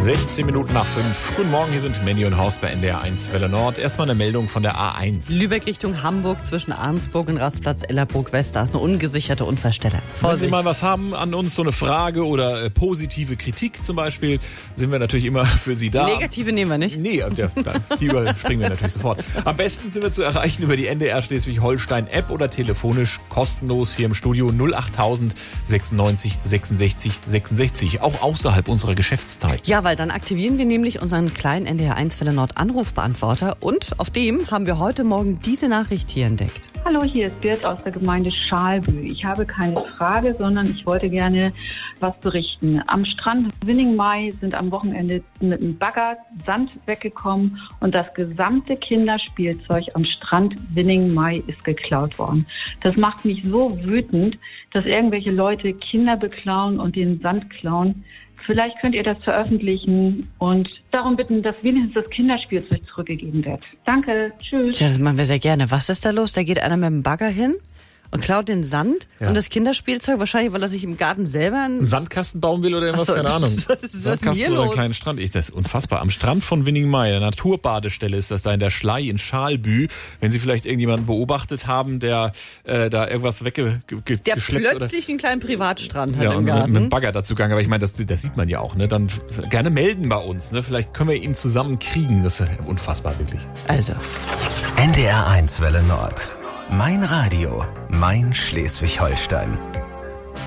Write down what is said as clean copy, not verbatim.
16 Minuten nach 5. Guten Morgen, hier sind Mandy und Horst bei NDR 1 Welle Nord. Erstmal eine Meldung von der A1. Lübeck Richtung Hamburg zwischen Arnsburg und Rastplatz Ellerburg West. Da ist eine ungesicherte Unfallstelle. Wenn Vorsicht. Sie mal was haben an uns, so eine Frage oder positive Kritik zum Beispiel, sind wir natürlich immer für Sie da. Negative nehmen wir nicht. Nee, die überspringen wir natürlich sofort. Am besten sind wir zu erreichen über die NDR Schleswig-Holstein-App oder telefonisch kostenlos hier im Studio 08000 96 66 66, auch außerhalb unserer Geschäftszeit. Ja, weil dann aktivieren wir nämlich unseren kleinen NDR 1 Welle Nord Anrufbeantworter und auf dem haben wir heute Morgen diese Nachricht hier entdeckt. Hallo, hier ist Bird aus der Gemeinde Schalbü. Ich habe keine Frage, sondern ich wollte gerne was berichten. Am Strand Winning-Mai sind am Wochenende mit einem Bagger Sand weggekommen und das gesamte Kinderspielzeug am Strand Winning-Mai ist geklaut worden. Das macht mich so wütend, dass irgendwelche Leute Kinder beklauen und den Sand klauen. Vielleicht könnt ihr das veröffentlichen und darum bitten, dass wenigstens das Kinderspielzeug zurückgegeben wird. Danke, tschüss. Tja, das machen wir sehr gerne. Was ist da los? Da geht einer mit dem Bagger hin und klaut den Sand und das Kinderspielzeug, wahrscheinlich, weil er sich im Garten selber einen Sandkasten bauen will oder irgendwas, keine Ahnung. Was ist Sandkasten hier oder einen los? kleinen Strand. Das ist unfassbar. Am Strand von Winning-Mai, der Naturbadestelle ist das da in der Schlei in Schalbü. Wenn Sie vielleicht irgendjemanden beobachtet haben, der da irgendwas Der weggeschleppt plötzlich einen kleinen Privatstrand hat ja, im und Garten. mit dem Bagger dazu gegangen. Aber ich meine, das sieht man ja auch. Ne? Dann gerne melden bei uns. Ne? Vielleicht können wir ihn zusammen kriegen. Das ist unfassbar, wirklich. Also, NDR 1 Welle Nord. Mein Radio, mein Schleswig-Holstein.